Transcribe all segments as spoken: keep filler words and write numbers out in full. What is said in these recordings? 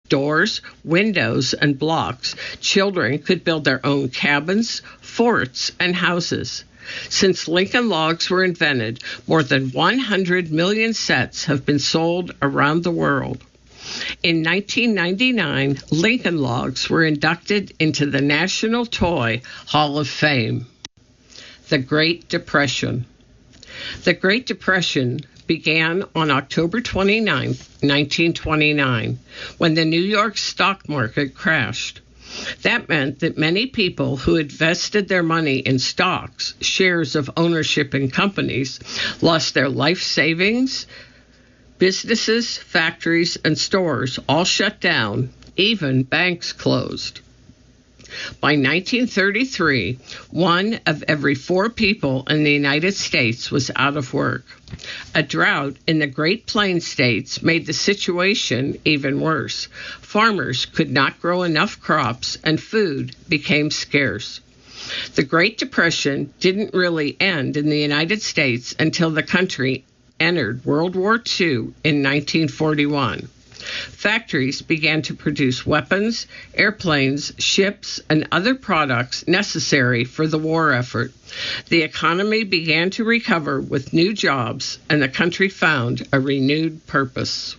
doors, windows, and blocks, children could build their own cabins, forts, and houses. Since Lincoln logs were invented, more than one hundred million sets have been sold around the world. In nineteen ninety-nine, Lincoln logs were inducted into the National Toy Hall of Fame. The Great Depression. The Great Depression began on October twenty-ninth, nineteen twenty-nine, when the New York stock market crashed. That meant that many people who had vested their money in stocks, shares of ownership in companies, lost their life savings. Businesses, factories, and stores all shut down. Even banks closed. By nineteen thirty-three, one of every four people in the United States was out of work. A drought in the Great Plains states made the situation even worse. Farmers could not grow enough crops, and food became scarce. The Great Depression didn't really end in the United States until the country entered World War Two in nineteen forty-one. Factories began to produce weapons, airplanes, ships, and other products necessary for the war effort. The economy began to recover with new jobs, and the country found a renewed purpose.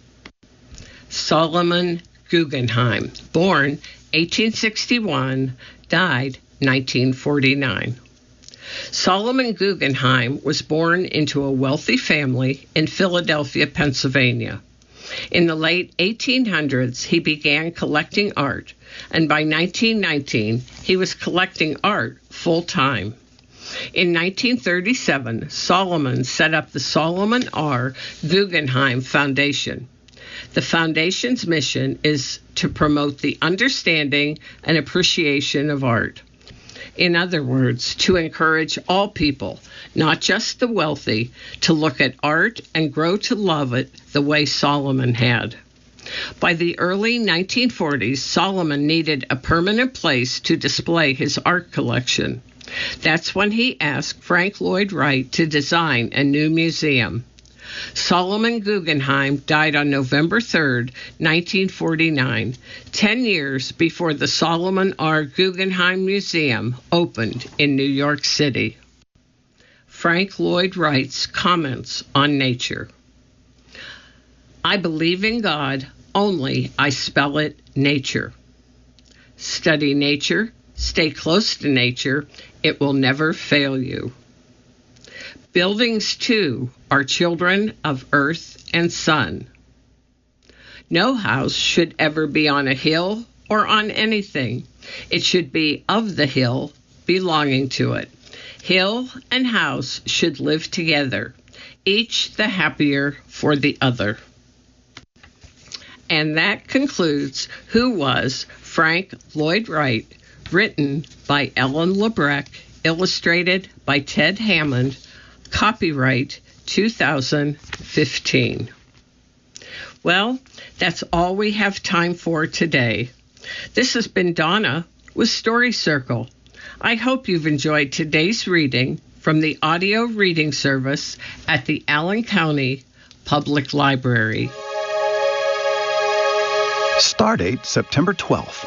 Solomon Guggenheim, born eighteen sixty-one, died nineteen forty-nine. Solomon Guggenheim was born into a wealthy family in Philadelphia, Pennsylvania. In the late eighteen hundreds, he began collecting art, and by nineteen nineteen, he was collecting art full-time. In nineteen thirty-seven, Solomon set up the Solomon R. Guggenheim Foundation. The foundation's mission is to promote the understanding and appreciation of art. In other words, to encourage all people, not just the wealthy, to look at art and grow to love it the way Solomon had. By the early nineteen forties, Solomon needed a permanent place to display his art collection. That's when he asked Frank Lloyd Wright to design a new museum. Solomon Guggenheim died on November third, nineteen forty-nine, ten years before the Solomon R. Guggenheim Museum opened in New York City. Frank Lloyd Wright's comments on nature. I believe in God, only I spell it nature. Study nature, stay close to nature, it will never fail you. Buildings, too, are children of earth and sun. No house should ever be on a hill or on anything. It should be of the hill, belonging to it. Hill and house should live together, each the happier for the other. And that concludes Who Was Frank Lloyd Wright, written by Ellen Lebrecht, illustrated by Ted Hammond, copyright two thousand fifteen. Well, that's all we have time for today. This has been Donna with Story Circle. I hope you've enjoyed today's reading from the audio reading service at the Allen County Public Library. Stardate September twelfth.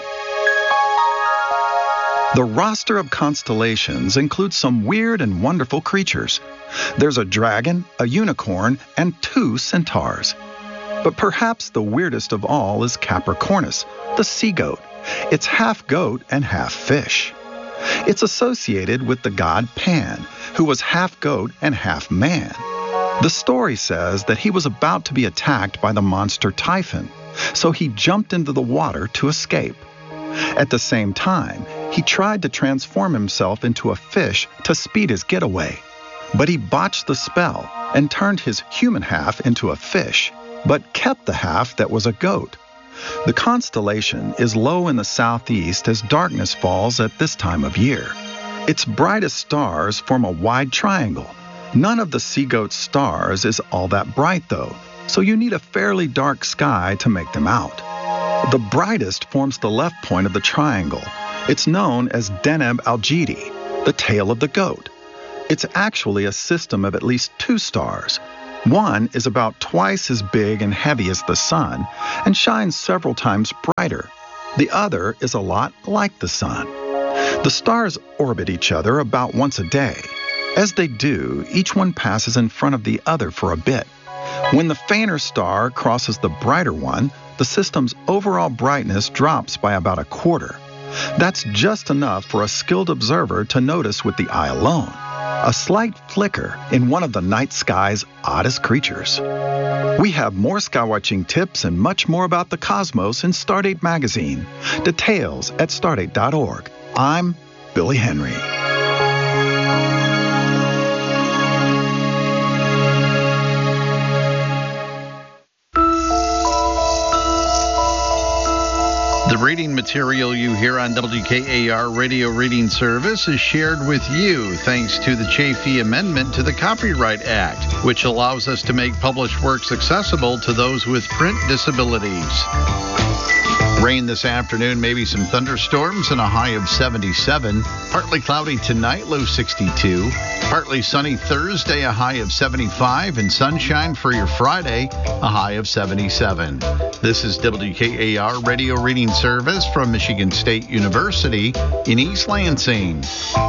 The roster of constellations includes some weird and wonderful creatures. There's a dragon, a unicorn, and two centaurs. But perhaps the weirdest of all is Capricornus, the sea goat. It's half goat and half fish. It's associated with the god Pan, who was half goat and half man. The story says that he was about to be attacked by the monster Typhon, so he jumped into the water to escape. At the same time, he tried to transform himself into a fish to speed his getaway. But he botched the spell and turned his human half into a fish, but kept the half that was a goat. The constellation is low in the southeast as darkness falls at this time of year. Its brightest stars form a wide triangle. None of the sea goat's stars is all that bright, though, so you need a fairly dark sky to make them out. The brightest forms the left point of the triangle. It's known as Deneb Algidi, the tail of the goat. It's actually a system of at least two stars. One is about twice as big and heavy as the sun and shines several times brighter. The other is a lot like the sun. The stars orbit each other about once a day. As they do, each one passes in front of the other for a bit. When the fainter star crosses the brighter one, the system's overall brightness drops by about a quarter. That's just enough for a skilled observer to notice with the eye alone. A slight flicker in one of the night sky's oddest creatures. We have more skywatching tips and much more about the cosmos in Stardate Magazine. Details at stardate dot org. I'm Billy Henry. The reading material you hear on W K A R Radio Reading Service is shared with you thanks to the Chafee Amendment to the Copyright Act, which allows us to make published works accessible to those with print disabilities. Rain this afternoon, maybe some thunderstorms, and a high of seventy-seven. Partly cloudy tonight, low sixty-two. Partly sunny Thursday, a high of seventy-five. And sunshine for your Friday, a high of seventy-seven. This is W K A R Radio Reading Service from Michigan State University in East Lansing.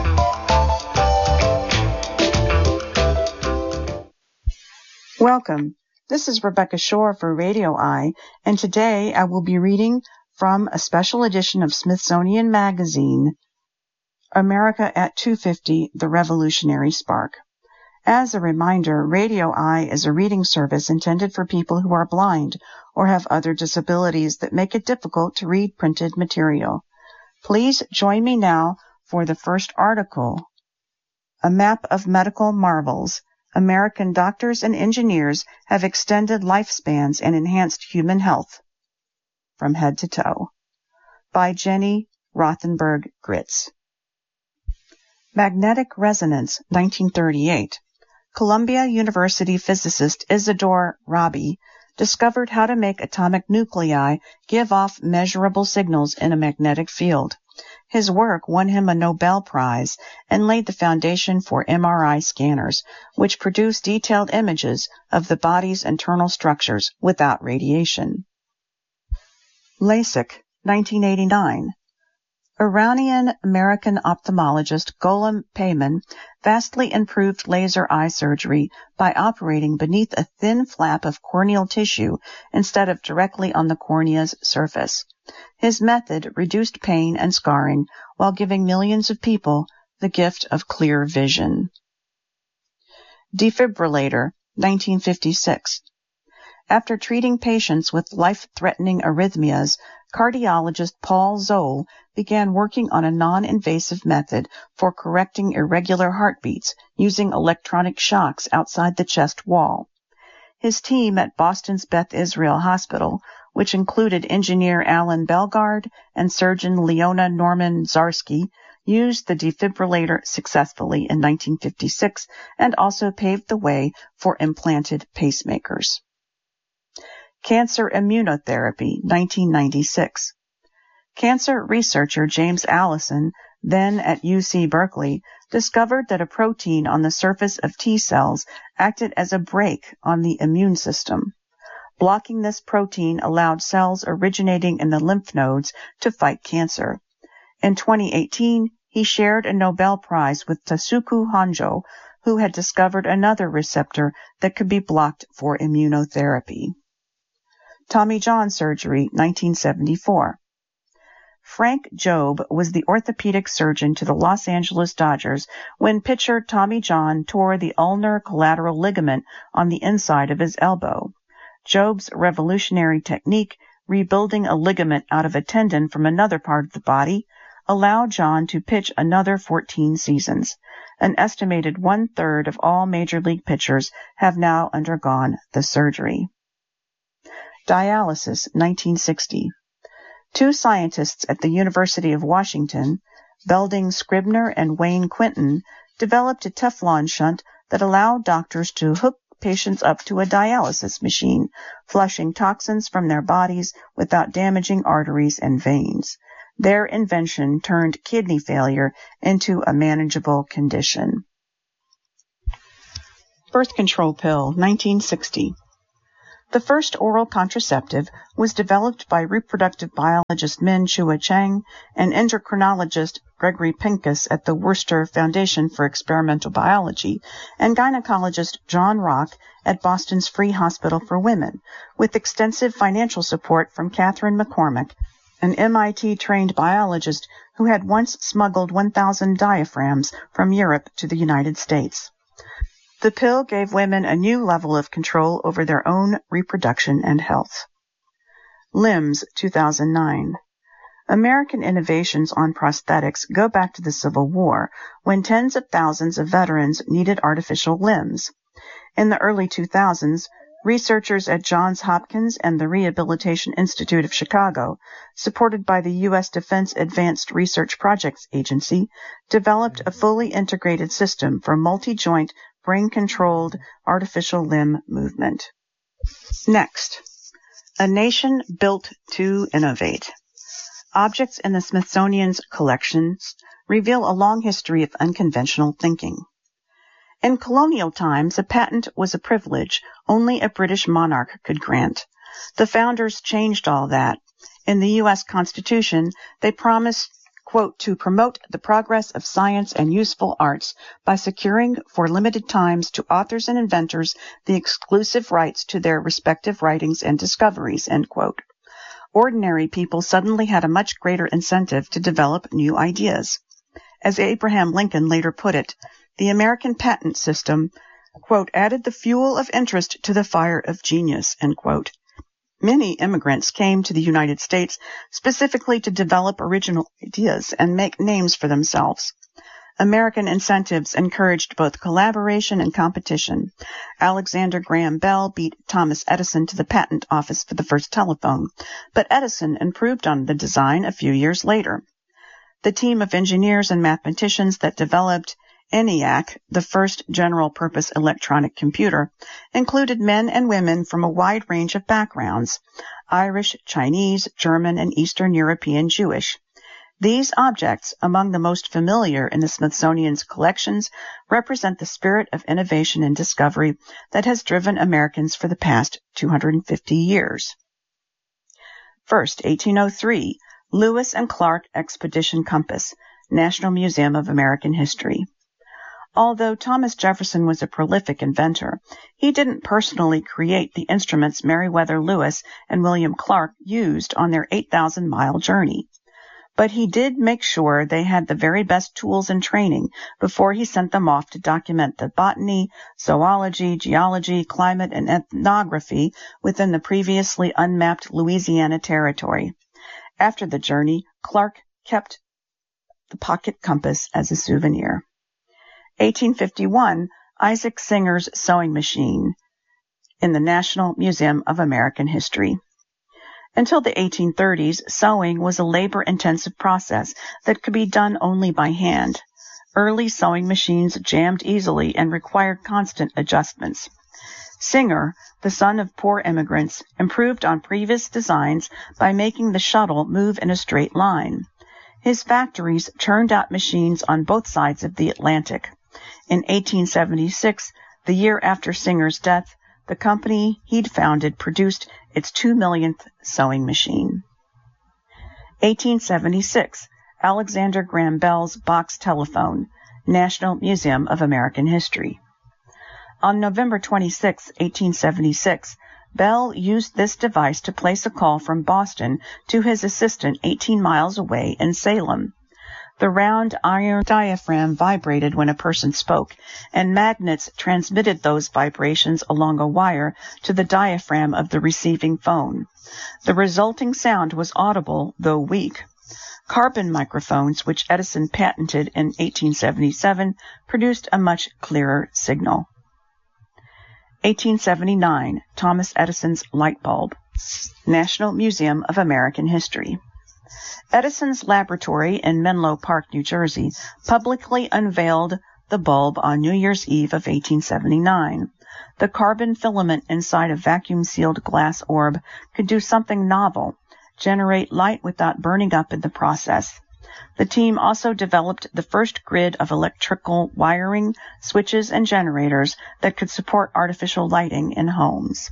Welcome. This is Rebecca Shore for Radio Eye, and today I will be reading from a special edition of Smithsonian Magazine, America at two fifty, The Revolutionary Spark. As a reminder, Radio Eye is a reading service intended for people who are blind or have other disabilities that make it difficult to read printed material. Please join me now for the first article, A Map of Medical Marvels. American doctors and engineers have extended lifespans and enhanced human health from head to toe, by Jenny Rothenberg Gritz. Magnetic resonance, nineteen thirty-eight. Columbia University physicist Isidore Rabi discovered how to make atomic nuclei give off measurable signals in a magnetic field. His work won him a Nobel Prize and laid the foundation for M R I scanners, which produce detailed images of the body's internal structures without radiation. LASIK, nineteen eighty-nine. Iranian-American ophthalmologist Gholam Peyman vastly improved laser eye surgery by operating beneath a thin flap of corneal tissue instead of directly on the cornea's surface. His method reduced pain and scarring while giving millions of people the gift of clear vision. Defibrillator, nineteen fifty-six. After treating patients with life-threatening arrhythmias, cardiologist Paul Zoll began working on a non-invasive method for correcting irregular heartbeats using electronic shocks outside the chest wall. His team at Boston's Beth Israel Hospital, which included engineer Alan Belgard and surgeon Leona Norman Zarsky, used the defibrillator successfully in nineteen fifty-six and also paved the way for implanted pacemakers. Cancer immunotherapy, nineteen ninety-six. Cancer researcher James Allison, then at U C Berkeley, discovered that a protein on the surface of T cells acted as a brake on the immune system. Blocking this protein allowed cells originating in the lymph nodes to fight cancer. In twenty eighteen, he shared a Nobel Prize with Tasuku Honjo, who had discovered another receptor that could be blocked for immunotherapy. Tommy John surgery, nineteen seventy-four. Frank Jobe was the orthopedic surgeon to the Los Angeles Dodgers when pitcher Tommy John tore the ulnar collateral ligament on the inside of his elbow. Jobe's revolutionary technique, rebuilding a ligament out of a tendon from another part of the body, allowed John to pitch another fourteen seasons. An estimated one-third of all major league pitchers have now undergone the surgery. Dialysis, nineteen sixty. Two scientists at the University of Washington, Belding Scribner and Wayne Quinton, developed a Teflon shunt that allowed doctors to hook patients up to a dialysis machine, flushing toxins from their bodies without damaging arteries and veins. Their invention turned kidney failure into a manageable condition. Birth control pill, nineteen sixty. The first oral contraceptive was developed by reproductive biologist Min Chua Chang and endocrinologist Gregory Pincus at the Worcester Foundation for Experimental Biology and gynecologist John Rock at Boston's Free Hospital for Women, with extensive financial support from Catherine McCormick, an M I T-trained biologist who had once smuggled one thousand diaphragms from Europe to the United States. The pill gave women a new level of control over their own reproduction and health. Limbs, two thousand nine. American innovations on prosthetics go back to the Civil War, when tens of thousands of veterans needed artificial limbs. In the early two thousands, researchers at Johns Hopkins and the Rehabilitation Institute of Chicago, supported by the U S Defense Advanced Research Projects Agency, developed a fully integrated system for multi-joint, brain-controlled artificial limb movement. Next, a nation built to innovate. Objects in the Smithsonian's collections reveal a long history of unconventional thinking. In colonial times, a patent was a privilege only a British monarch could grant. The founders changed all that. In the U S Constitution, they promised, quote, to promote the progress of science and useful arts by securing for limited times to authors and inventors the exclusive rights to their respective writings and discoveries, end quote. Ordinary people suddenly had a much greater incentive to develop new ideas. As Abraham Lincoln later put it, the American patent system, quote, added the fuel of interest to the fire of genius, end quote. Many immigrants came to the United States specifically to develop original ideas and make names for themselves. American incentives encouraged both collaboration and competition. Alexander Graham Bell beat Thomas Edison to the patent office for the first telephone, but Edison improved on the design a few years later. The team of engineers and mathematicians that developed ENIAC, the first general-purpose electronic computer, included men and women from a wide range of backgrounds: Irish, Chinese, German, and Eastern European Jewish. These objects, among the most familiar in the Smithsonian's collections, represent the spirit of innovation and discovery that has driven Americans for the past two hundred fifty years. First, eighteen oh three, Lewis and Clark Expedition Compass, National Museum of American History. Although Thomas Jefferson was a prolific inventor, he didn't personally create the instruments Meriwether Lewis and William Clark used on their eight thousand mile journey. But he did make sure they had the very best tools and training before he sent them off to document the botany, zoology, geology, climate, and ethnography within the previously unmapped Louisiana Territory. After the journey, Clark kept the pocket compass as a souvenir. eighteen fifty-one, Isaac Singer's sewing machine in the National Museum of American History. Until the eighteen thirties, sewing was a labor-intensive process that could be done only by hand. Early sewing machines jammed easily and required constant adjustments. Singer, the son of poor immigrants, improved on previous designs by making the shuttle move in a straight line. His factories churned out machines on both sides of the Atlantic. In eighteen seventy-six, the year after Singer's death, the company he'd founded produced its two millionth sewing machine. eighteen seventy-six, Alexander Graham Bell's box telephone, National Museum of American History. On November twenty-sixth, eighteen seventy-six, Bell used this device to place a call from Boston to his assistant eighteen miles away in Salem. The round iron diaphragm vibrated when a person spoke, and magnets transmitted those vibrations along a wire to the diaphragm of the receiving phone. The resulting sound was audible, though weak. Carbon microphones, which Edison patented in eighteen seventy-seven, produced a much clearer signal. eighteen seventy-nine, Thomas Edison's light bulb, National Museum of American History. Edison's laboratory in Menlo Park, New Jersey, publicly unveiled the bulb on New Year's Eve of eighteen seventy-nine. The carbon filament inside a vacuum-sealed glass orb could do something novel, generate light without burning up in the process. The team also developed the first grid of electrical wiring, switches, and generators that could support artificial lighting in homes.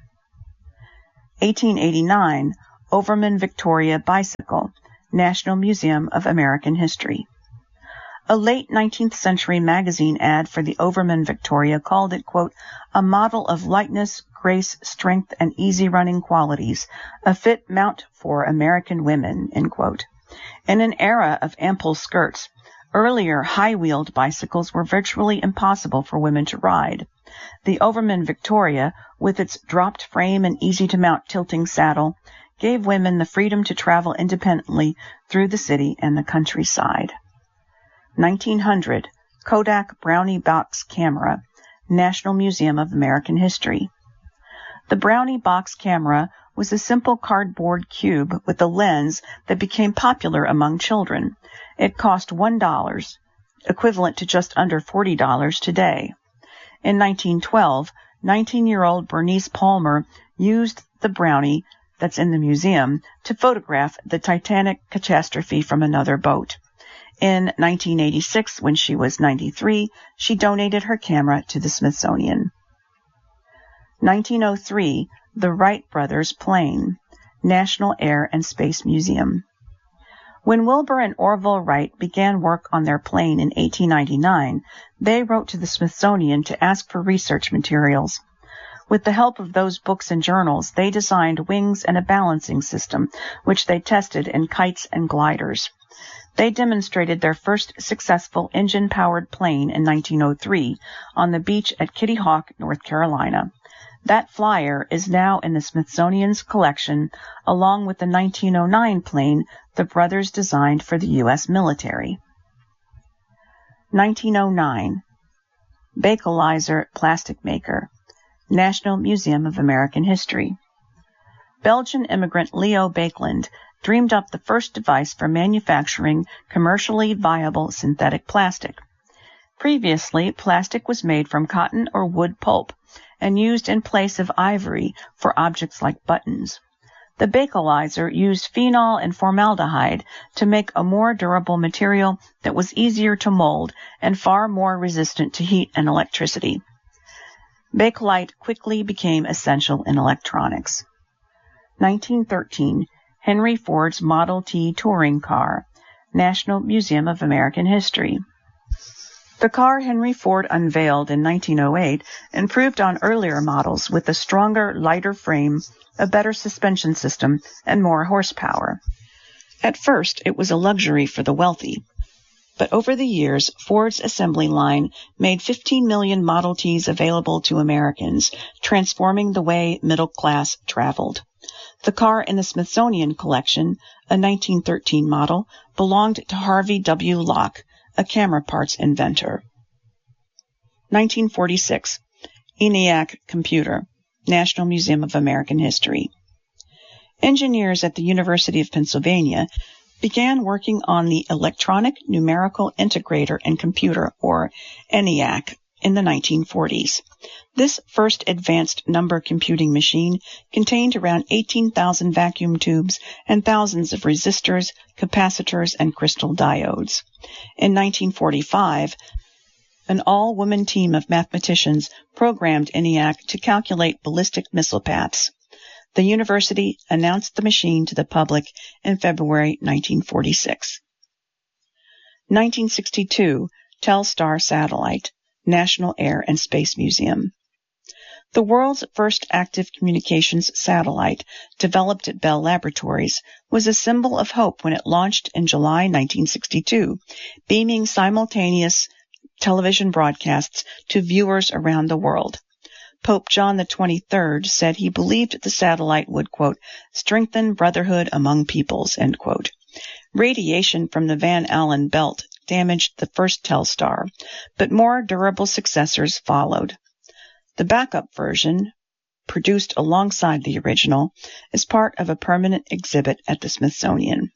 eighteen eighty-nine, Overman Victoria Bicycle, National Museum of American History. A late nineteenth century magazine ad for the Overman Victoria called it, quote, a model of lightness, grace, strength, and easy running qualities, a fit mount for American women, end quote. In an era of ample skirts, earlier high-wheeled bicycles were virtually impossible for women to ride. The Overman Victoria, with its dropped frame and easy-to-mount tilting saddle, gave women the freedom to travel independently through the city and the countryside. nineteen hundred, Kodak Brownie Box Camera, National Museum of American History. The Brownie Box Camera was a simple cardboard cube with a lens that became popular among children. It cost one dollar, equivalent to just under forty dollars today. In nineteen twelve, nineteen-year-old Bernice Palmer used the Brownie that's in the museum to photograph the Titanic catastrophe from another boat. In nineteen eighty-six, when she was ninety-three, she donated her camera to the Smithsonian. nineteen oh three, the Wright Brothers Plane, National Air and Space Museum. When Wilbur and Orville Wright began work on their plane in eighteen ninety-nine, they wrote to the Smithsonian to ask for research materials. With the help of those books and journals, they designed wings and a balancing system, which they tested in kites and gliders. They demonstrated their first successful engine-powered plane in nineteen oh three on the beach at Kitty Hawk, North Carolina. That flyer is now in the Smithsonian's collection, along with the nineteen oh nine plane the brothers designed for the U S military. nineteen oh nine, Bakelizer Plastic Maker, National Museum of American History. Belgian immigrant Leo Baekeland dreamed up the first device for manufacturing commercially viable synthetic plastic. Previously, plastic was made from cotton or wood pulp and used in place of ivory for objects like buttons. The Bakelizer used phenol and formaldehyde to make a more durable material that was easier to mold and far more resistant to heat and electricity. Bakelite quickly became essential in electronics. nineteen thirteen, Henry Ford's Model T touring car, National Museum of American History. The car Henry Ford unveiled in nineteen oh eight improved on earlier models with a stronger, lighter frame, a better suspension system, and more horsepower. At first, it was a luxury for the wealthy. But over the years, Ford's assembly line made fifteen million Model Ts available to Americans, transforming the way middle class traveled. The car in the Smithsonian collection, a nineteen thirteen model, belonged to Harvey W. Locke, a camera parts inventor. nineteen forty-six, ENIAC Computer, National Museum of American History. Engineers at the University of Pennsylvania began working on the Electronic Numerical Integrator and Computer, or ENIAC, in the nineteen forties. This first advanced number computing machine contained around eighteen thousand vacuum tubes and thousands of resistors, capacitors, and crystal diodes. In nineteen forty-five, an all-woman team of mathematicians programmed ENIAC to calculate ballistic missile paths. The university announced the machine to the public in February nineteen forty-six. nineteen sixty-two, Telstar Satellite, National Air and Space Museum. The world's first active communications satellite, developed at Bell Laboratories, was a symbol of hope when it launched in July nineteen sixty-two, beaming simultaneous television broadcasts to viewers around the world. Pope John the twenty-third said he believed the satellite would, quote, strengthen brotherhood among peoples, end quote. Radiation from the Van Allen belt damaged the first Telstar, but more durable successors followed. The backup version, produced alongside the original, is part of a permanent exhibit at the Smithsonian.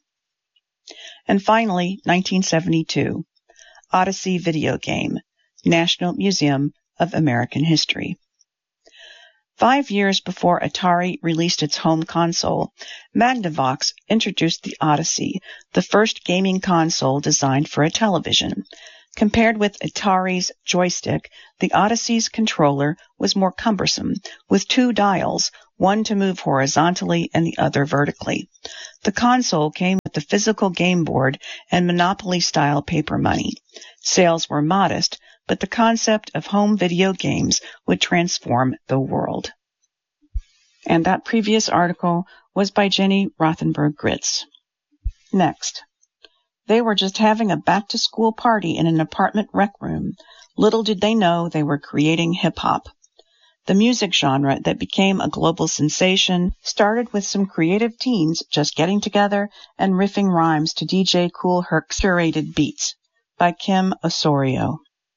And finally, nineteen seventy-two, Odyssey Video Game, National Museum of American History. Five years before Atari released its home console, Magnavox introduced the Odyssey, the first gaming console designed for a television. Compared with Atari's joystick, the Odyssey's controller was more cumbersome, with two dials, one to move horizontally and the other vertically. The console came with the physical game board and Monopoly-style paper money. Sales were modest, but the concept of home video games would transform the world. And that previous article was by Jenny Rothenberg-Gritz. Next. They were just having a back-to-school party in an apartment rec room. Little did they know they were creating hip-hop. The music genre that became a global sensation started with some creative teens just getting together and riffing rhymes to D J Kool Herc's curated beats by Kim Osorio.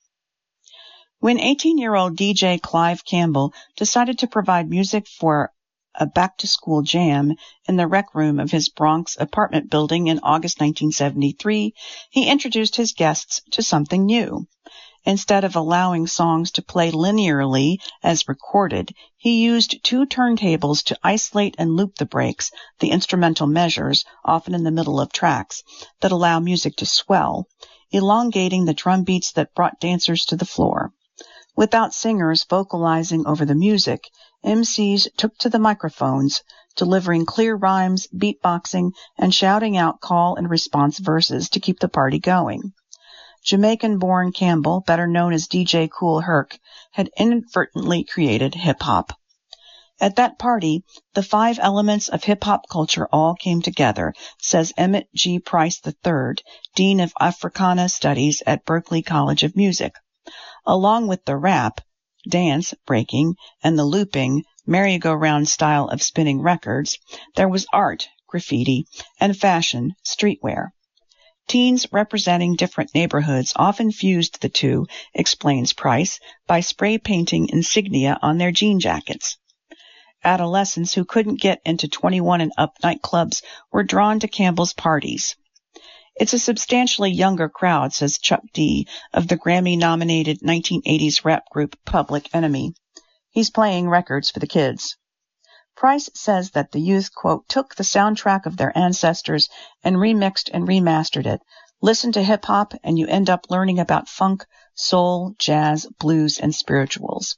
When eighteen-year-old D J Clive Campbell decided to provide music for a back-to-school jam in the rec room of his Bronx apartment building in August nineteen seventy-three, he introduced his guests to something new. Instead of allowing songs to play linearly as recorded, he used two turntables to isolate and loop the breaks, the instrumental measures, often in the middle of tracks, that allow music to swell, elongating the drum beats that brought dancers to the floor. Without singers vocalizing over the music, M Cs took to the microphones, delivering clear rhymes, beatboxing, and shouting out call and response verses to keep the party going. Jamaican-born Campbell, better known as D J Kool Herc, had inadvertently created hip-hop. At that party, the five elements of hip-hop culture all came together, says Emmett G. Price the third, Dean of Africana Studies at Berklee College of Music. Along with the rap, dance, breaking, and the looping, merry-go-round style of spinning records, there was art, graffiti, and fashion, streetwear. Teens representing different neighborhoods often fused the two, explains Price, by spray painting insignia on their jean jackets. Adolescents who couldn't get into twenty-one and up nightclubs were drawn to Campbell's parties. It's a substantially younger crowd, says Chuck D. of the Grammy-nominated nineteen eighties rap group Public Enemy. He's playing records for the kids. Price says that the youth, quote, took the soundtrack of their ancestors and remixed and remastered it. Listen to hip-hop and you end up learning about funk, soul, jazz, blues, and spirituals.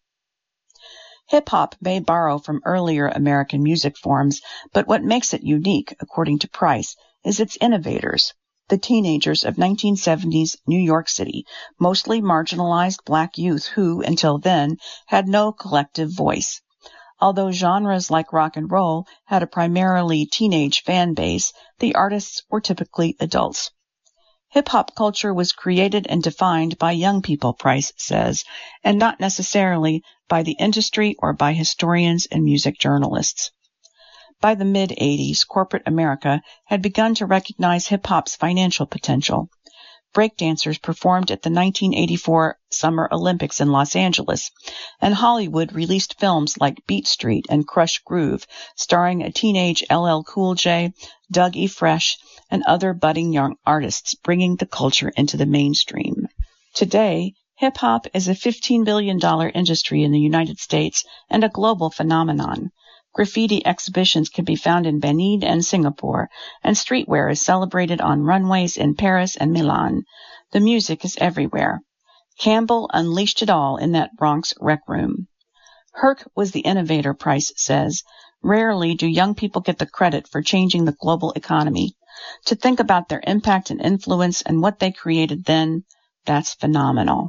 Hip-hop may borrow from earlier American music forms, but what makes it unique, according to Price, is its innovators, the teenagers of nineteen seventies New York City, mostly marginalized black youth who, until then, had no collective voice. Although genres like rock and roll had a primarily teenage fan base, the artists were typically adults. Hip-hop culture was created and defined by young people, Price says, and not necessarily by the industry or by historians and music journalists. By the mid-eighties, corporate America had begun to recognize hip-hop's financial potential. Breakdancers performed at the nineteen eighty-four Summer Olympics in Los Angeles, and Hollywood released films like Beat Street and Crush Groove, starring a teenage L L Cool J, Doug E. Fresh, and other budding young artists, bringing the culture into the mainstream. Today, hip-hop is a fifteen billion dollars industry in the United States and a global phenomenon. Graffiti exhibitions can be found in Benin and Singapore, and streetwear is celebrated on runways in Paris and Milan. The music is everywhere. Campbell unleashed it all in that Bronx rec room. Herc was the innovator, Price says. Rarely do young people get the credit for changing the global economy. To think about their impact and influence and what they created then, that's phenomenal.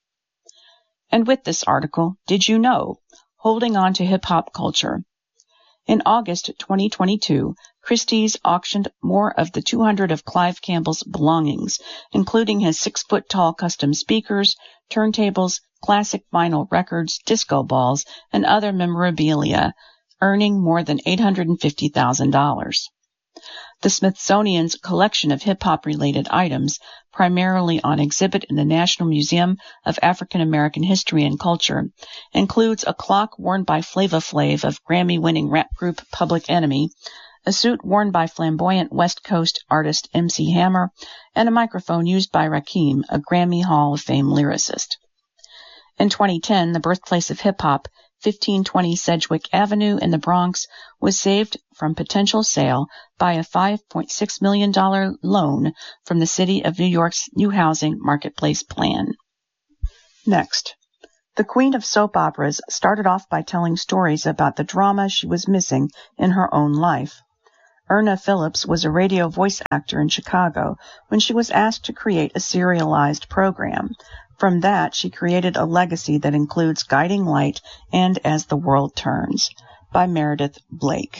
And with this article, did you know? Holding on to hip-hop culture. In August twenty twenty-two, Christie's auctioned more of the two hundred of Clive Campbell's belongings, including his six-foot-tall custom speakers, turntables, classic vinyl records, disco balls, and other memorabilia, earning more than eight hundred fifty thousand dollars. The Smithsonian's collection of hip-hop-related items, primarily on exhibit in the National Museum of African American History and Culture, includes a clock worn by Flava Flav of Grammy-winning rap group Public Enemy, a suit worn by flamboyant West Coast artist M C Hammer, and a microphone used by Rakim, a Grammy Hall of Fame lyricist. In twenty ten, the birthplace of hip-hop, fifteen twenty Sedgwick Avenue in the Bronx, was saved from potential sale by a five point six million dollars loan from the City of New York's New Housing Marketplace Plan. Next, the Queen of Soap Operas started off by telling stories about the drama she was missing in her own life. Erna Phillips was a radio voice actor in Chicago when she was asked to create a serialized program. From that, she created a legacy that includes Guiding Light and As the World Turns, by Meredith Blake.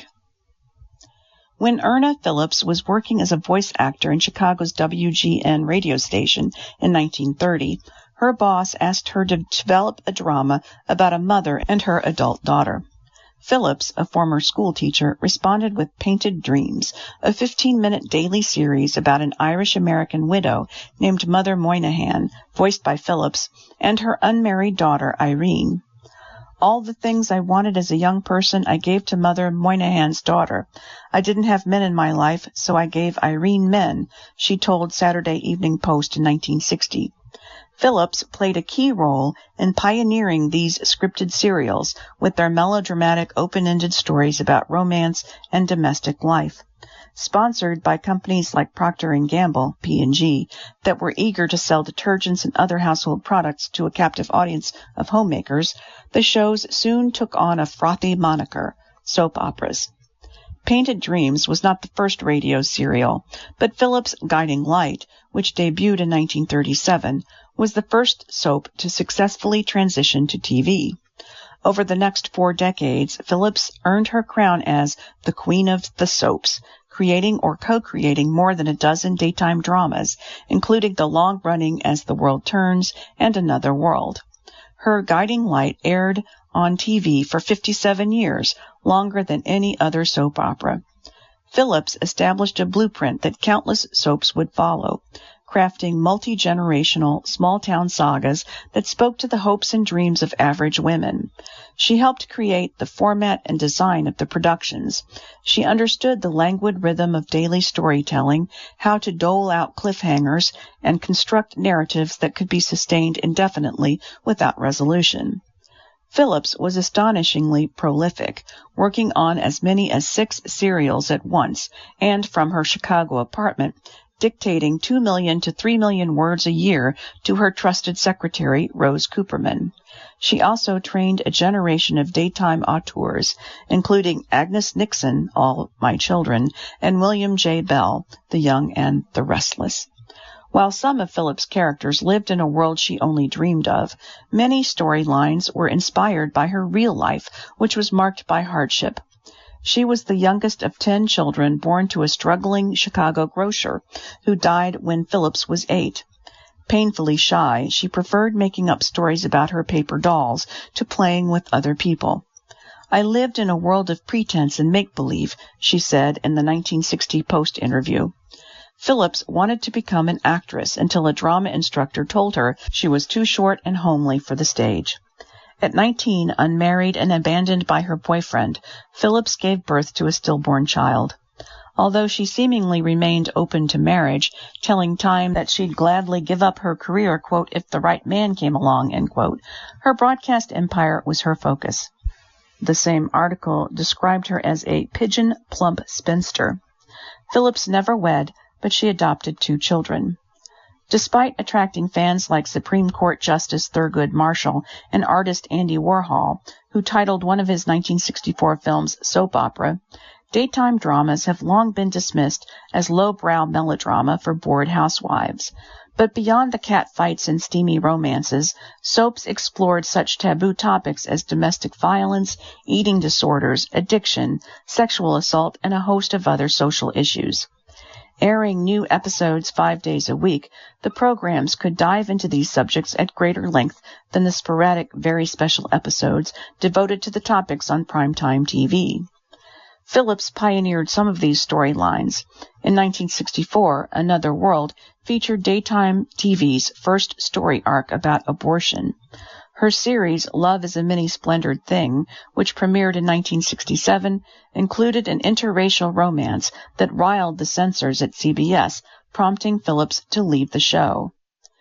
When Erna Phillips was working as a voice actor in Chicago's W G N radio station in nineteen thirty, her boss asked her to develop a drama about a mother and her adult daughter. Phillips, a former schoolteacher, responded with Painted Dreams, a fifteen-minute daily series about an Irish-American widow named Mother Moynihan, voiced by Phillips, and her unmarried daughter, Irene. All the things I wanted as a young person I gave to Mother Moynihan's daughter. I didn't have men in my life, so I gave Irene men, she told Saturday Evening Post in nineteen sixty. Phillips played a key role in pioneering these scripted serials with their melodramatic, open-ended stories about romance and domestic life. Sponsored by companies like Procter and Gamble, P and G, that were eager to sell detergents and other household products to a captive audience of homemakers, the shows soon took on a frothy moniker, soap operas. Painted Dreams was not the first radio serial, but Phillips' Guiding Light, which debuted in nineteen thirty-seven, was the first soap to successfully transition to T V. Over the next four decades, Phillips earned her crown as the Queen of the Soaps, creating or co-creating more than a dozen daytime dramas, including the long-running As the World Turns and Another World. Her Guiding Light aired on T V for fifty-seven years, longer than any other soap opera. Phillips established a blueprint that countless soaps would follow, crafting multi-generational small-town sagas that spoke to the hopes and dreams of average women. She helped create the format and design of the productions. She understood the languid rhythm of daily storytelling, how to dole out cliffhangers, and construct narratives that could be sustained indefinitely without resolution. Phillips was astonishingly prolific, working on as many as six serials at once, and from her Chicago apartment, dictating two million to three million words a year to her trusted secretary, Rose Cooperman. She also trained a generation of daytime auteurs, including Agnes Nixon, All My Children, and William J. Bell, The Young and the Restless. While some of Phillips' characters lived in a world she only dreamed of, many storylines were inspired by her real life, which was marked by hardship. She was the youngest of ten children born to a struggling Chicago grocer who died when Phillips was eight. Painfully shy, she preferred making up stories about her paper dolls to playing with other people. I lived in a world of pretense and make-believe, she said in the nineteen sixty Post interview. Phillips wanted to become an actress until a drama instructor told her she was too short and homely for the stage. At nineteen, unmarried and abandoned by her boyfriend, Phillips gave birth to a stillborn child. Although she seemingly remained open to marriage, telling Time that she'd gladly give up her career, quote, if the right man came along, end quote, her broadcast empire was her focus. The same article described her as a pigeon plump spinster. Phillips never wed, but she adopted two children. Despite attracting fans like Supreme Court Justice Thurgood Marshall and artist Andy Warhol, who titled one of his nineteen sixty-four films soap opera, daytime dramas have long been dismissed as lowbrow melodrama for bored housewives. But beyond the catfights and steamy romances, soaps explored such taboo topics as domestic violence, eating disorders, addiction, sexual assault, and a host of other social issues. Airing new episodes five days a week, the programs could dive into these subjects at greater length than the sporadic, very special episodes devoted to the topics on primetime T V. Phillips pioneered some of these storylines. In nineteen sixty-four, Another World featured daytime T V's first story arc about abortion. Her series, Love is a Many Splendored Thing, which premiered in nineteen sixty-seven, included an interracial romance that riled the censors at C B S, prompting Phillips to leave the show.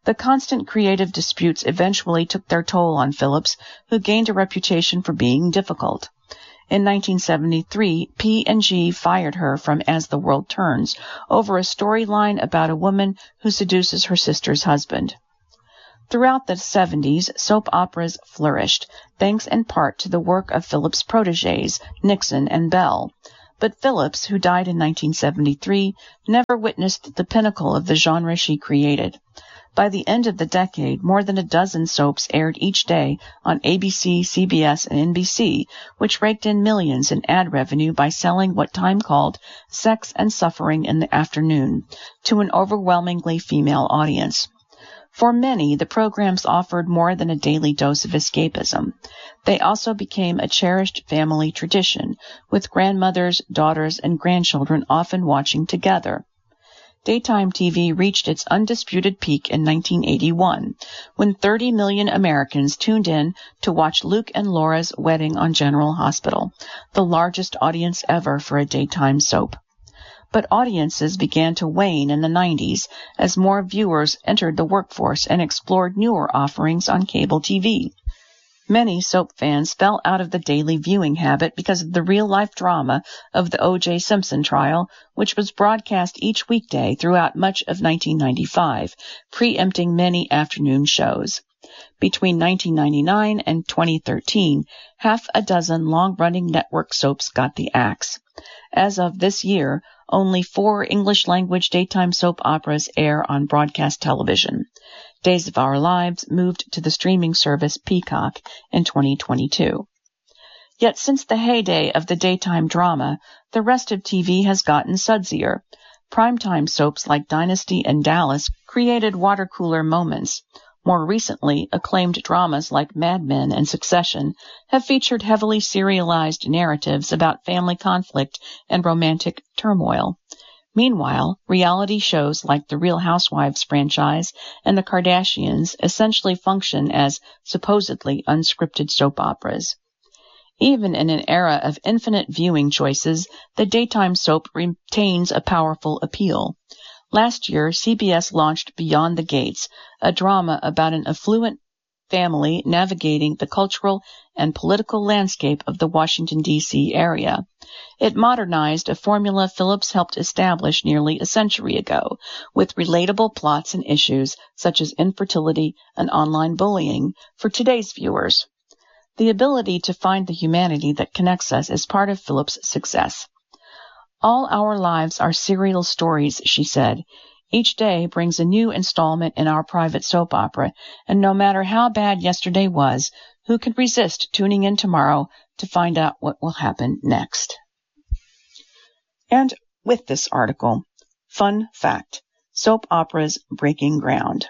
The constant creative disputes eventually took their toll on Phillips, who gained a reputation for being difficult. In nineteen seventy-three, P and G fired her from As the World Turns over a storyline about a woman who seduces her sister's husband. Throughout the seventies, soap operas flourished, thanks in part to the work of Phillips' protégés, Nixon and Bell. But Phillips, who died in nineteen seventy-three, never witnessed the pinnacle of the genre she created. By the end of the decade, more than a dozen soaps aired each day on A B C, C B S, and N B C, which raked in millions in ad revenue by selling what Time called sex and suffering in the afternoon to an overwhelmingly female audience. For many, the programs offered more than a daily dose of escapism. They also became a cherished family tradition, with grandmothers, daughters, and grandchildren often watching together. Daytime T V reached its undisputed peak in nineteen eighty-one, when thirty million Americans tuned in to watch Luke and Laura's Wedding on General Hospital, the largest audience ever for a daytime soap. But audiences began to wane in the nineties as more viewers entered the workforce and explored newer offerings on cable T V. Many soap fans fell out of the daily viewing habit because of the real-life drama of the O J Simpson trial, which was broadcast each weekday throughout much of nineteen ninety-five, preempting many afternoon shows. Between nineteen ninety-nine and twenty thirteen, half a dozen long-running network soaps got the axe. As of this year, only four English-language daytime soap operas air on broadcast television. Days of Our Lives moved to the streaming service Peacock in twenty twenty-two. Yet since the heyday of the daytime drama, the rest of T V has gotten sudsier. Primetime soaps like Dynasty and Dallas created water-cooler moments. More recently, acclaimed dramas like Mad Men and Succession have featured heavily serialized narratives about family conflict and romantic turmoil. Meanwhile, reality shows like the Real Housewives franchise and the Kardashians essentially function as supposedly unscripted soap operas. Even in an era of infinite viewing choices, the daytime soap retains a powerful appeal. Last year, C B S launched Beyond the Gates, a drama about an affluent family navigating the cultural and political landscape of the Washington, D C area. It modernized a formula Phillips helped establish nearly a century ago, with relatable plots and issues such as infertility and online bullying for today's viewers. The ability to find the humanity that connects us is part of Phillips' success. All our lives are serial stories, she said. Each day brings a new installment in our private soap opera, and no matter how bad yesterday was, who could resist tuning in tomorrow to find out what will happen next? And with this article, fun fact, soap operas breaking ground.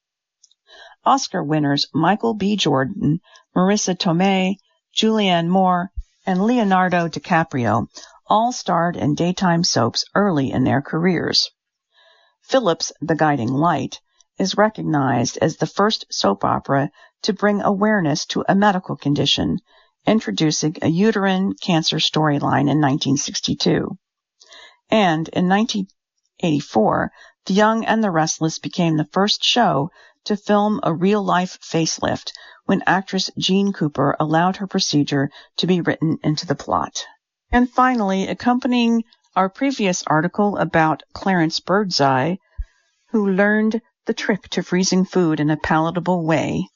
Oscar winners Michael B. Jordan, Marissa Tomei, Julianne Moore, and Leonardo DiCaprio all starred in daytime soaps early in their careers. Phillips' The Guiding Light is recognized as the first soap opera to bring awareness to a medical condition, introducing a uterine cancer storyline in nineteen sixty-two. And in nineteen eighty-four, The Young and the Restless became the first show to film a real-life facelift when actress Jean Cooper allowed her procedure to be written into the plot. And finally, accompanying our previous article about Clarence Birdseye, who learned the trick to freezing food in a palatable way,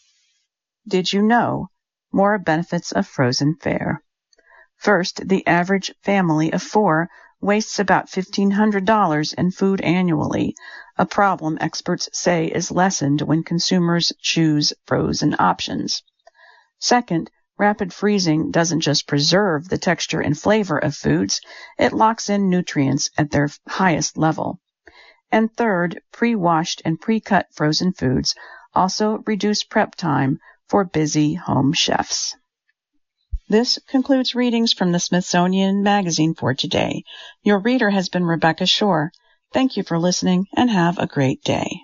did you know more benefits of frozen fare? First, the average family of four wastes about fifteen hundred dollars in food annually, a problem experts say is lessened when consumers choose frozen options. Second, rapid freezing doesn't just preserve the texture and flavor of foods, it locks in nutrients at their highest level. And third, pre-washed and pre-cut frozen foods also reduce prep time for busy home chefs. This concludes readings from the Smithsonian Magazine for today. Your reader has been Rebecca Shore. Thank you for listening and have a great day.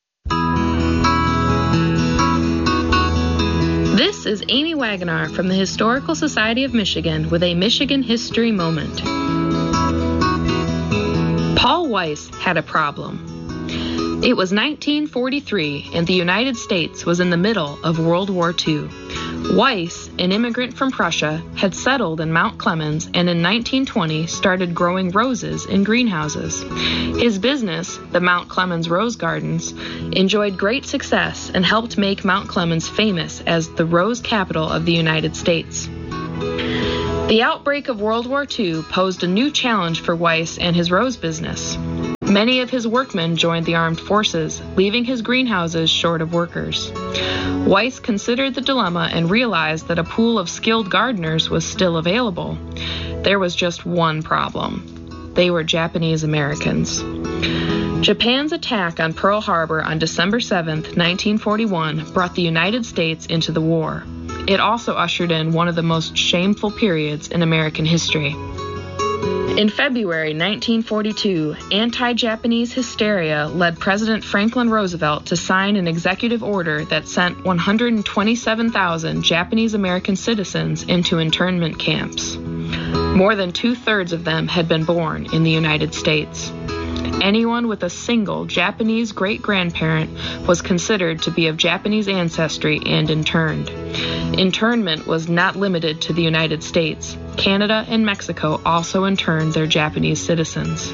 This is Amy Wagoner from the Historical Society of Michigan with a Michigan History Moment. Paul Weiss had a problem. It was nineteen forty-three, and the United States was in the middle of World War Two. Weiss, an immigrant from Prussia, had settled in Mount Clemens and in nineteen twenty started growing roses in greenhouses. His business, the Mount Clemens Rose Gardens, enjoyed great success and helped make Mount Clemens famous as the rose capital of the United States. The outbreak of World War Two posed a new challenge for Weiss and his rose business. Many of his workmen joined the armed forces, leaving his greenhouses short of workers. Weiss considered the dilemma and realized that a pool of skilled gardeners was still available. There was just one problem. They were Japanese Americans. Japan's attack on Pearl Harbor on December seventh, nineteen forty-one, brought the United States into the war. It also ushered in one of the most shameful periods in American history. In February nineteen forty-two, anti-Japanese hysteria led President Franklin Roosevelt to sign an executive order that sent one hundred twenty-seven thousand Japanese American citizens into internment camps. More than two-thirds of them had been born in the United States. Anyone with a single Japanese great-grandparent was considered to be of Japanese ancestry and interned. Internment was not limited to the United States. Canada and Mexico also interned their Japanese citizens.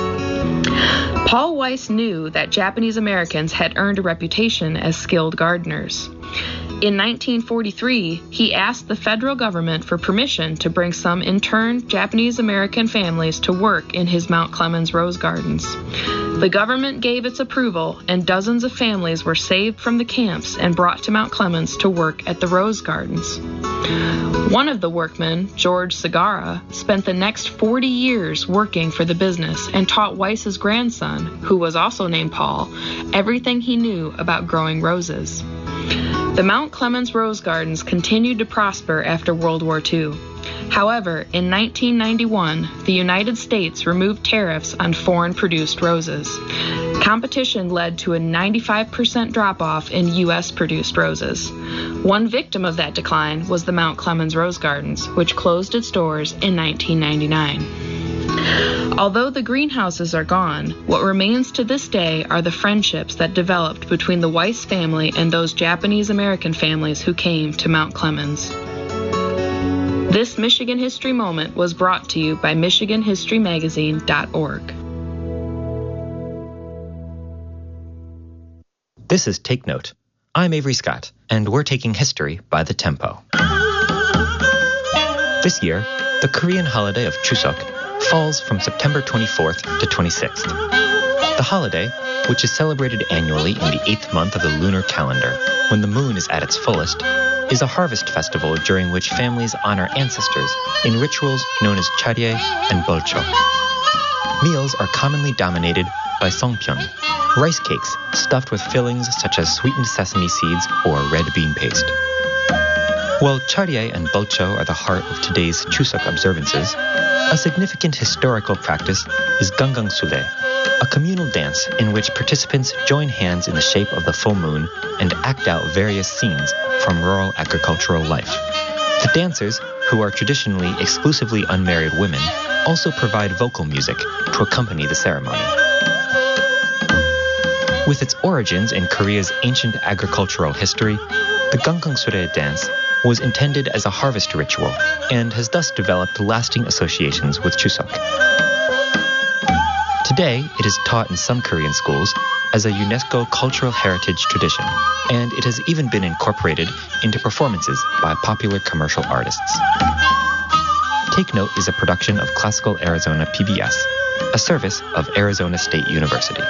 Paul Weiss knew that Japanese Americans had earned a reputation as skilled gardeners. In nineteen forty-three, he asked the federal government for permission to bring some interned Japanese American families to work in his Mount Clemens Rose Gardens. The government gave its approval, and dozens of families were saved from the camps and brought to Mount Clemens to work at the Rose Gardens. One of the workmen, George Segarra, spent the next forty years working for the business and taught Weiss's grandson, who was also named Paul, everything he knew about growing roses. The Mount Clemens Rose Gardens continued to prosper after World War Two. However, in nineteen ninety-one, the United States removed tariffs on foreign-produced roses. Competition led to a ninety-five percent drop-off in U S-produced roses. One victim of that decline was the Mount Clemens Rose Gardens, which closed its doors in nineteen ninety-nine. Although the greenhouses are gone, what remains to this day are the friendships that developed between the Weiss family and those Japanese American families who came to Mount Clemens. This Michigan History Moment was brought to you by Michigan History Magazine dot org. This is Take Note. I'm Avery Scott, and we're taking history by the tempo. This year, the Korean holiday of Chuseok falls from September twenty-fourth to twenty-sixth. The holiday, which is celebrated annually in the eighth month of the lunar calendar, when the moon is at its fullest, is a harvest festival during which families honor ancestors in rituals known as Charye and Bolcho. Meals are commonly dominated by songpyeon, rice cakes stuffed with fillings such as sweetened sesame seeds or red bean paste. While Charye and Bolcho are the heart of today's Chuseok observances, a significant historical practice is Gangangsule, a communal dance in which participants join hands in the shape of the full moon and act out various scenes from rural agricultural life. The dancers, who are traditionally exclusively unmarried women, also provide vocal music to accompany the ceremony. With its origins in Korea's ancient agricultural history, the Gangangsule dance was intended as a harvest ritual and has thus developed lasting associations with Chuseok. Today, it is taught in some Korean schools as a UNESCO cultural heritage tradition, and it has even been incorporated into performances by popular commercial artists. Take Note is a production of Classical Arizona P B S, a service of Arizona State University.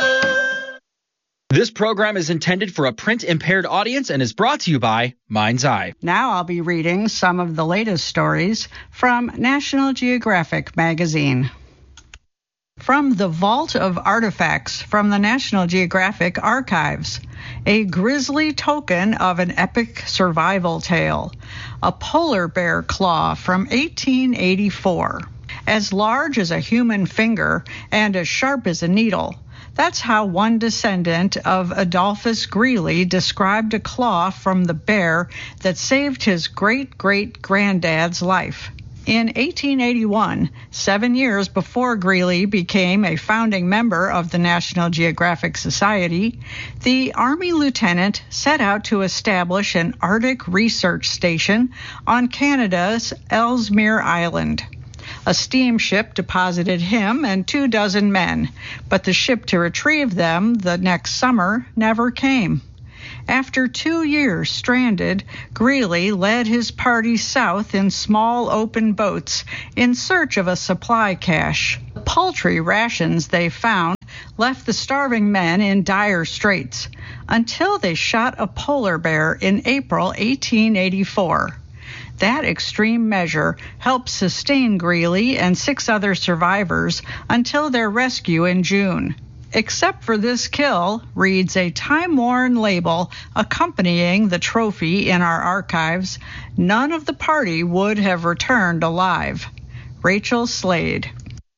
This program is intended for a print-impaired audience and is brought to you by Mind's Eye. Now I'll be reading some of the latest stories from National Geographic magazine. From the Vault of Artifacts from the National Geographic Archives, a grisly token of an epic survival tale, a polar bear claw from eighteen eighty-four. As large as a human finger and as sharp as a needle. That's how one descendant of Adolphus Greely described a claw from the bear that saved his great-great-granddad's life. In eighteen eighty-one, seven years before Greeley became a founding member of the National Geographic Society, the Army lieutenant set out to establish an Arctic research station on Canada's Ellesmere Island. A steamship deposited him and two dozen men, but the ship to retrieve them the next summer never came. After two years stranded, Greeley led his party south in small open boats in search of a supply cache. The paltry rations they found left the starving men in dire straits until they shot a polar bear in April eighteen eighty-four. That extreme measure helped sustain Greeley and six other survivors until their rescue in June. Except for this kill, reads a time-worn label accompanying the trophy in our archives, none of the party would have returned alive. Rachel Slade.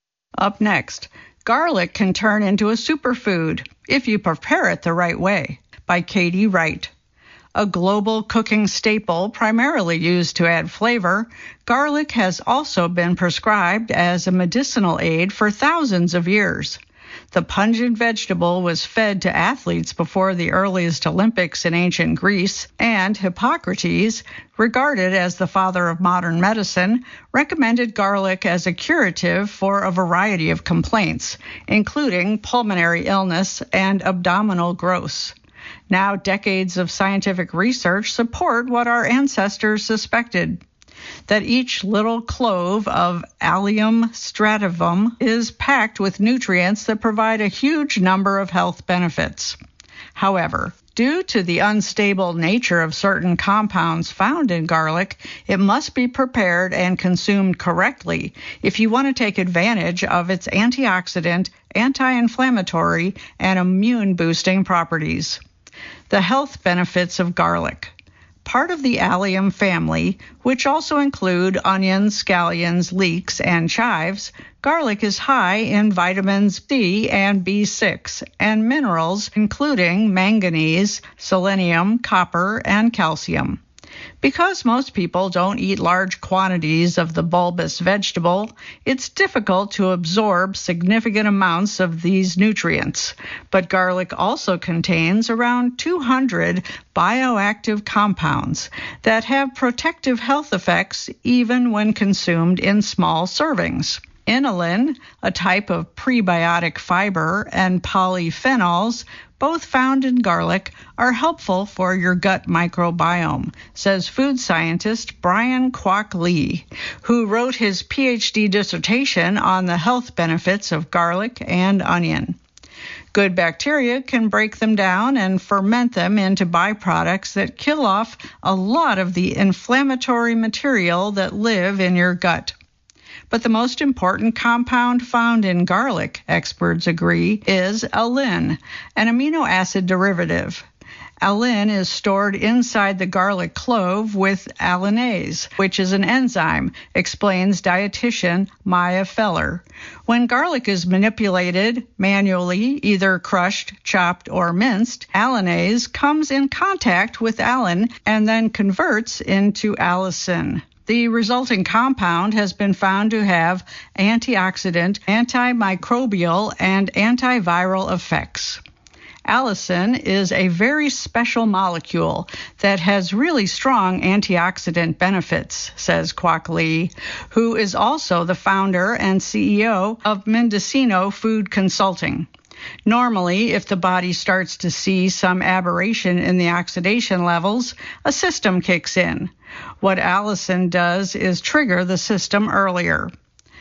Up next, garlic can turn into a superfood if you prepare it the right way, by Katie Wright. A global cooking staple primarily used to add flavor, garlic has also been prescribed as a medicinal aid for thousands of years. The pungent vegetable was fed to athletes before the earliest Olympics in ancient Greece, and Hippocrates, regarded as the father of modern medicine, recommended garlic as a curative for a variety of complaints, including pulmonary illness and abdominal growths. Now, decades of scientific research support what our ancestors suspected, that each little clove of Allium strativum is packed with nutrients that provide a huge number of health benefits. However, due to the unstable nature of certain compounds found in garlic, it must be prepared and consumed correctly if you want to take advantage of its antioxidant, anti-inflammatory, and immune-boosting properties. The health benefits of garlic. Part of the allium family, which also include onions, scallions, leeks, and chives, garlic is high in vitamins C and B six and minerals including manganese, selenium, copper, and calcium. Because most people don't eat large quantities of the bulbous vegetable, it's difficult to absorb significant amounts of these nutrients. But garlic also contains around two hundred bioactive compounds that have protective health effects even when consumed in small servings. Inulin, a type of prebiotic fiber, and polyphenols, both found in garlic, are helpful for your gut microbiome, says food scientist Brian Kwok Lee, who wrote his P H D dissertation on the health benefits of garlic and onion. Good bacteria can break them down and ferment them into byproducts that kill off a lot of the inflammatory material that live in your gut. But the most important compound found in garlic, experts agree, is allin, an amino acid derivative. Allin is stored inside the garlic clove with allinase, which is an enzyme, explains dietitian Maya Feller. When garlic is manipulated manually, either crushed, chopped, or minced, allinase comes in contact with allin and then converts into allicin. The resulting compound has been found to have antioxidant, antimicrobial, and antiviral effects. Allicin is a very special molecule that has really strong antioxidant benefits, says Kwok Lee, who is also the founder and C E O of Mendocino Food Consulting. Normally, if the body starts to see some aberration in the oxidation levels, a system kicks in. What allicin does is trigger the system earlier.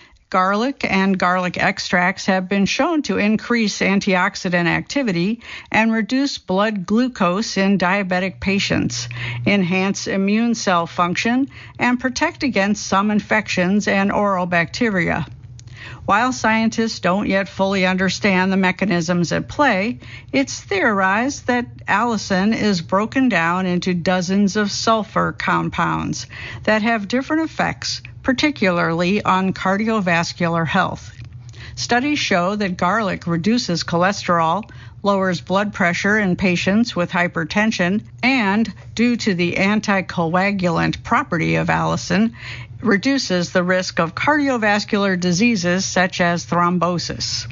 Garlic and garlic extracts have been shown to increase antioxidant activity and reduce blood glucose in diabetic patients, enhance immune cell function, and protect against some infections and oral bacteria. While scientists don't yet fully understand the mechanisms at play, it's theorized that allicin is broken down into dozens of sulfur compounds that have different effects, particularly on cardiovascular health. Studies show that garlic reduces cholesterol, lowers blood pressure in patients with hypertension, and, due to the anticoagulant property of allicin, reduces the risk of cardiovascular diseases such as thrombosis.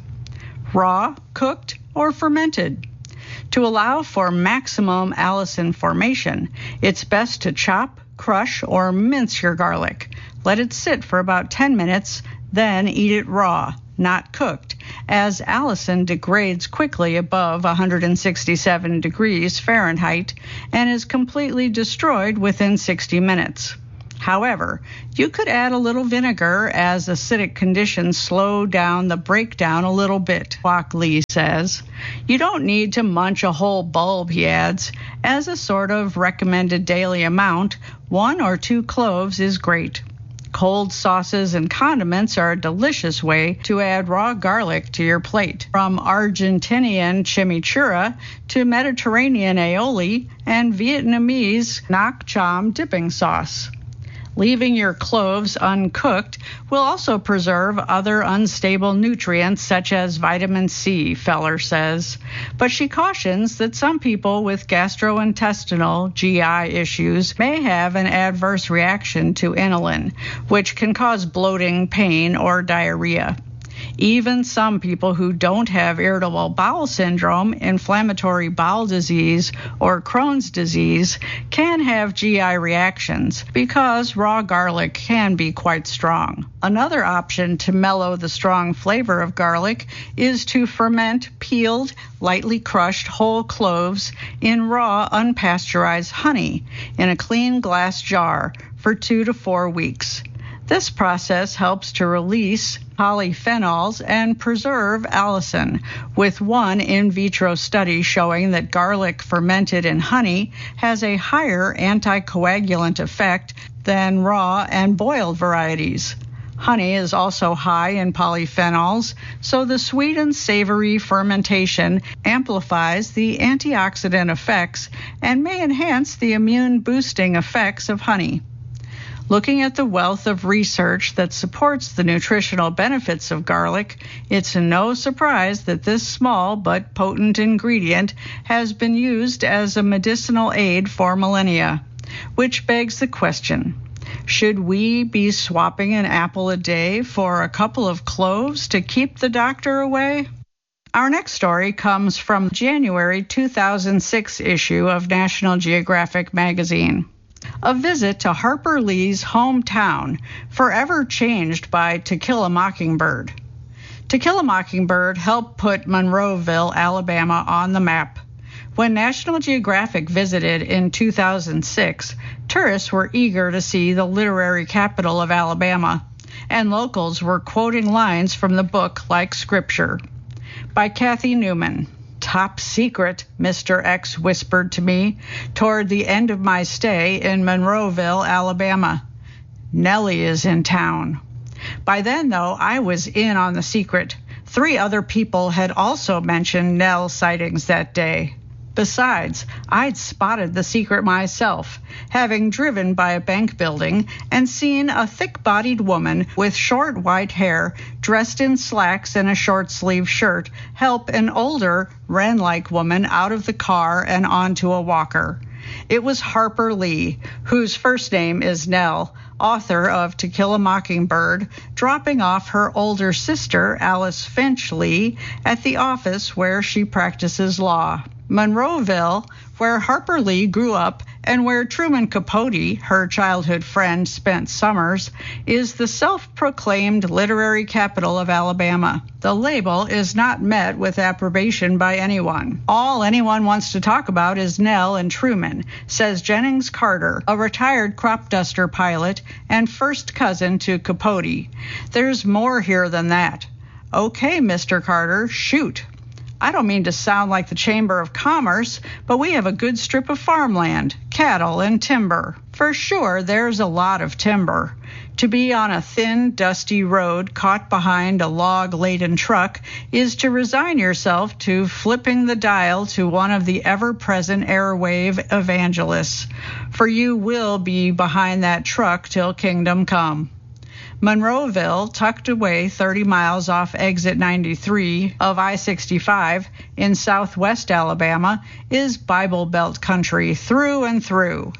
Raw, cooked, or fermented. To allow for maximum allicin formation, it's best to chop, crush, or mince your garlic. Let it sit for about ten minutes, then eat it raw, not cooked, as allicin degrades quickly above one hundred sixty-seven degrees Fahrenheit and is completely destroyed within sixty minutes. However, you could add a little vinegar as acidic conditions slow down the breakdown a little bit, Kwok Lee says. You don't need to munch a whole bulb, he adds. As a sort of recommended daily amount, one or two cloves is great. Cold sauces and condiments are a delicious way to add raw garlic to your plate, from Argentinian chimichurri to Mediterranean aioli and Vietnamese nak cham dipping sauce. Leaving your cloves uncooked will also preserve other unstable nutrients such as vitamin C, Feller says. But she cautions that some people with gastrointestinal G I issues may have an adverse reaction to inulin, which can cause bloating, pain, or diarrhea. Even some people who don't have irritable bowel syndrome, inflammatory bowel disease, or Crohn's disease can have G I reactions because raw garlic can be quite strong. Another option to mellow the strong flavor of garlic is to ferment peeled, lightly crushed whole cloves in raw, unpasteurized honey in a clean glass jar for two to four weeks. This process helps to release polyphenols and preserve allicin, with one in vitro study showing that garlic fermented in honey has a higher anticoagulant effect than raw and boiled varieties. Honey is also high in polyphenols, so the sweet and savory fermentation amplifies the antioxidant effects and may enhance the immune-boosting effects of honey. Looking at the wealth of research that supports the nutritional benefits of garlic, it's no surprise that this small but potent ingredient has been used as a medicinal aid for millennia. Which begs the question, should we be swapping an apple a day for a couple of cloves to keep the doctor away? Our next story comes from January two thousand six issue of National Geographic magazine. A visit to Harper Lee's hometown, forever changed by To Kill a Mockingbird. To Kill a Mockingbird helped put Monroeville, Alabama on the map. When National Geographic visited in two thousand six, tourists were eager to see the literary capital of Alabama, and locals were quoting lines from the book like scripture. By Kathy Newman. Top secret, Mister X whispered to me toward the end of my stay in Monroeville, Alabama. Nellie is in town. By then, though, I was in on the secret. Three other people had also mentioned Nell sightings that day. Besides, I'd spotted the secret myself, having driven by a bank building and seen a thick-bodied woman with short white hair, dressed in slacks and a short-sleeved shirt, help an older, wren-like woman out of the car and onto a walker. It was Harper Lee, whose first name is Nell, author of To Kill a Mockingbird, dropping off her older sister, Alice Finch Lee, at the office where she practices law. Monroeville, where Harper Lee grew up and where Truman Capote, her childhood friend, spent summers, is the self-proclaimed literary capital of Alabama. The label is not met with approbation by anyone. All anyone wants to talk about is Nell and Truman, says Jennings Carter, a retired crop duster pilot and first cousin to Capote. There's more here than that. Okay, Mister Carter, shoot. I don't mean to sound like the Chamber of Commerce, but we have a good strip of farmland, cattle, and timber. For sure, there's a lot of timber. To be on a thin, dusty road caught behind a log-laden truck is to resign yourself to flipping the dial to one of the ever-present airwave evangelists, for you will be behind that truck till kingdom come. Monroeville, tucked away thirty miles off exit ninety-three of I sixty-five in southwest Alabama, is Bible Belt country through and through.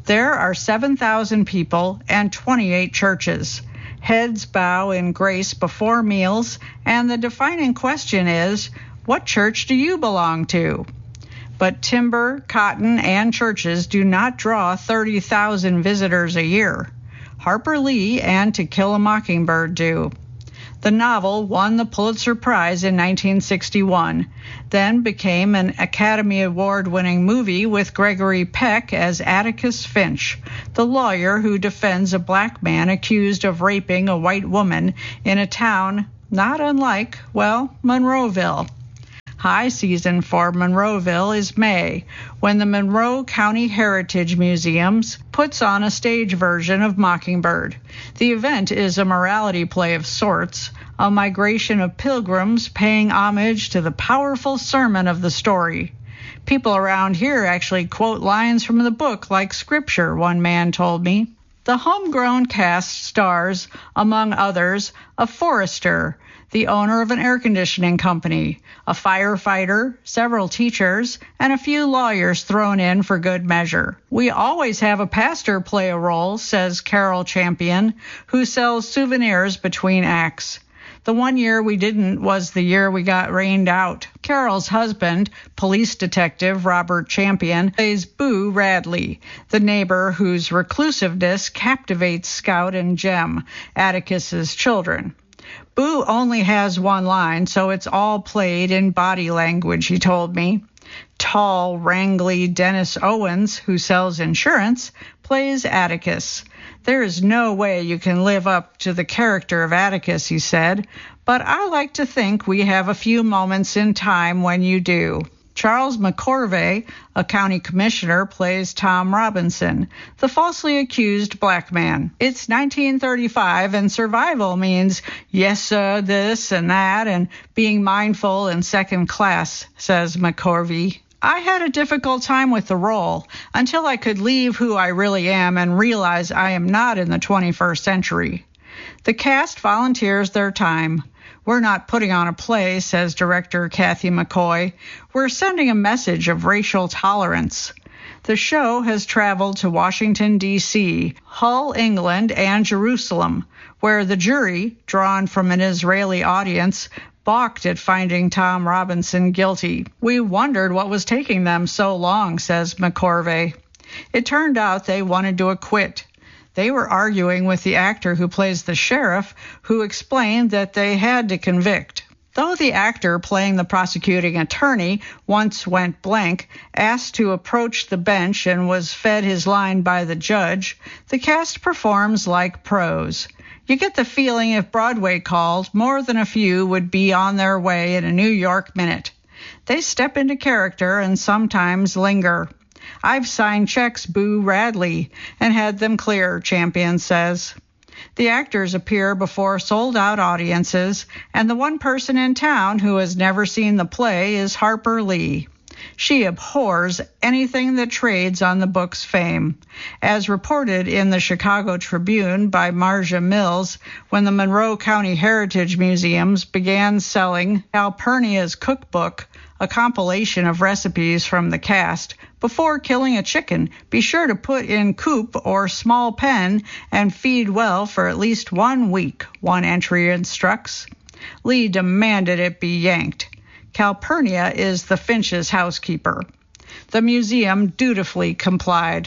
There are seven thousand people and twenty-eight churches. Heads bow in grace before meals, and the defining question is, what church do you belong to? But timber, cotton, and churches do not draw thirty thousand visitors a year. Harper Lee and To Kill a Mockingbird do. The novel won the Pulitzer Prize in nineteen sixty-one, then became an Academy Award-winning movie with Gregory Peck as Atticus Finch, the lawyer who defends a black man accused of raping a white woman in a town not unlike, well, Monroeville. High season for Monroeville is May, when the Monroe County Heritage Museums puts on a stage version of Mockingbird. The event is a morality play of sorts, a migration of pilgrims paying homage to the powerful sermon of the story. People around here actually quote lines from the book like scripture, one man told me. The homegrown cast stars, among others, a forester, the owner of an air conditioning company, a firefighter, several teachers, and a few lawyers thrown in for good measure. We always have a pastor play a role, says Carol Champion, who sells souvenirs between acts. The one year we didn't was the year we got rained out. Carol's husband, police detective Robert Champion, plays Boo Radley, the neighbor whose reclusiveness captivates Scout and Jem, Atticus's children. Boo only has one line, so it's all played in body language, he told me. Tall, wrangly Dennis Owens, who sells insurance, plays Atticus. There is no way you can live up to the character of Atticus, he said, but I like to think we have a few moments in time when you do. Charles McCorvey, a county commissioner, plays Tom Robinson, the falsely accused black man. It's nineteen thirty-five, and survival means yes, sir, this and that, and being mindful and second class, says McCorvey. I had a difficult time with the role until I could leave who I really am and realize I am not in the twenty-first century. The cast volunteers their time. We're not putting on a play, says director Kathy McCoy. We're sending a message of racial tolerance. The show has traveled to Washington, D C, Hull, England, and Jerusalem, where the jury, drawn from an Israeli audience, balked at finding Tom Robinson guilty. We wondered what was taking them so long, says McCorvey. It turned out they wanted to acquit. They were arguing with the actor who plays the sheriff, who explained that they had to convict. Though the actor playing the prosecuting attorney once went blank, asked to approach the bench and was fed his line by the judge, the cast performs like pros. You get the feeling if Broadway called, more than a few would be on their way in a New York minute. They step into character and sometimes linger. I've signed checks Boo Radley and had them clear, Champion says. The actors appear before sold-out audiences, and the one person in town who has never seen the play is Harper Lee. She abhors anything that trades on the book's fame. As reported in the Chicago Tribune by Marja Mills, when the Monroe County Heritage Museums began selling Calpurnia's cookbook, a compilation of recipes from the cast, before killing a chicken, be sure to put in coop or small pen and feed well for at least one week, one entry instructs. Lee demanded it be yanked. Calpurnia is the Finch's housekeeper. The museum dutifully complied.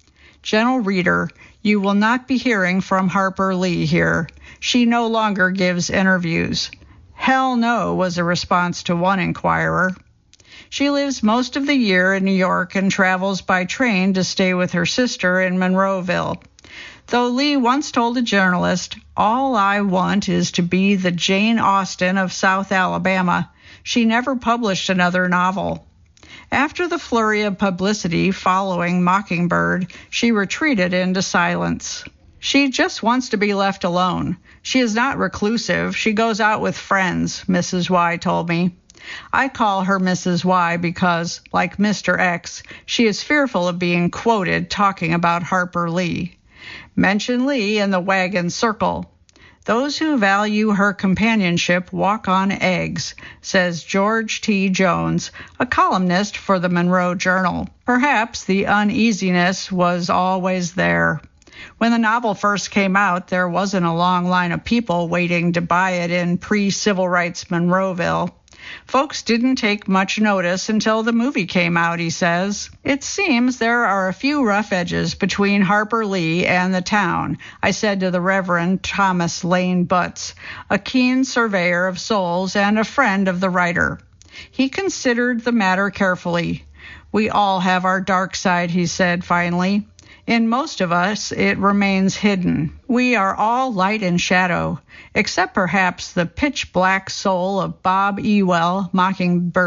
Gentle reader, you will not be hearing from Harper Lee here. She no longer gives interviews. Hell no, was a response to one inquirer. She lives most of the year in New York and travels by train to stay with her sister in Monroeville. Though Lee once told a journalist, "All I want is to be the Jane Austen of South Alabama," she never published another novel. After the flurry of publicity following Mockingbird, she retreated into silence. She just wants to be left alone. She is not reclusive. She goes out with friends, Missus Y told me. I call her Missus Y because, like Mister X, she is fearful of being quoted talking about Harper Lee. Mention Lee in the wagon circle. Those who value her companionship walk on eggs, says George T. Jones, a columnist for the Monroe Journal. Perhaps the uneasiness was always there. When the novel first came out, there wasn't a long line of people waiting to buy it in pre-civil rights Monroeville. Folks didn't take much notice until the movie came out, he says. It seems there are a few rough edges between Harper Lee and the town, I said to the Reverend Thomas Lane Butts, a keen surveyor of souls and a friend of the writer. He considered the matter carefully. We all have our dark side, he said finally. In most of us, it remains hidden. We are all light and shadow, except perhaps the pitch-black soul of Bob Ewell, Mockingbird